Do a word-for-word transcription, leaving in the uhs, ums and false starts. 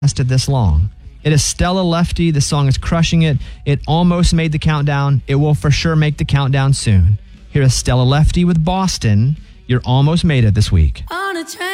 lasted this long. It is Stella Lefty. The song is crushing it. It almost made the countdown. It will for sure make the countdown soon. Here is Stella Lefty with Boston. You're almost made it this week. On a train.